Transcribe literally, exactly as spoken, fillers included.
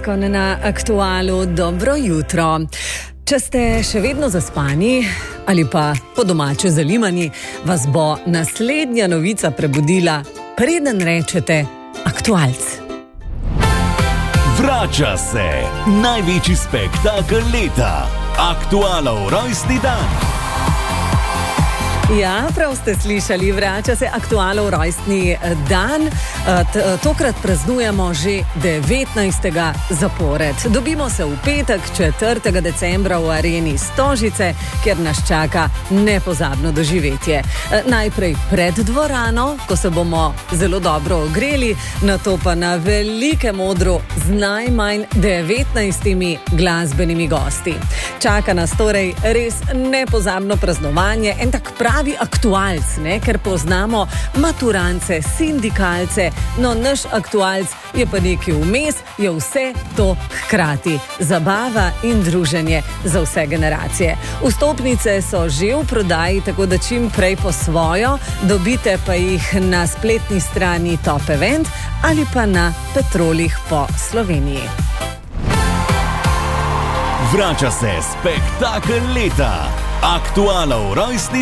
Deskon na Aktualu. Dobro jutro. Če ste še vedno zaspani ali pa po domače zalimani, vas bo naslednja novica prebudila, preden rečete aktualc. Vrača se največji spektakel leta, Aktualov rojstni dan. Ja, prav ste slišali, vrača se Aktualov rojstni dan. Tokrat praznujemo že devetnajstega zapored. Dobimo se v petek, četrtega decembra v areni Stožice, kjer nas čaka nepozabno doživetje. Najprej pred dvorano, ko se bomo zelo dobro ogreli, nato pa na velikem odru z najmanj devetnajstimi glasbenimi gosti. Čaka nas torej res nepozabno praznovanje, en tak pravi aktualc, ne? Ker poznamo maturance, sindikalce, no naš aktualc je pa nekaj vmes, je vse to hkrati. Zabava in druženje za vse generacije. Vstopnice so že v prodaji, tako da čim prej po svojo, dobite pa jih na spletni strani Top Event ali pa na Petrolih po Sloveniji. Vrača se spektakel leta, Aktualov rojstni